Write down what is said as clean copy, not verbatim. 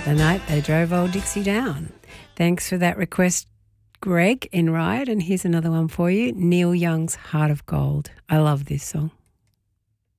The night they drove old Dixie down. Thanks for that request, Greg in Riot. And here's another one for you, Neil Young's Heart of Gold. I love this song.